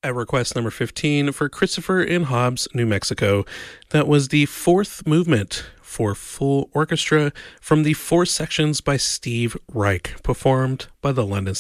At request number 15 for Christopher in Hobbs, New Mexico. That was the fourth movement for full orchestra from the four sections by Steve Reich, performed by the London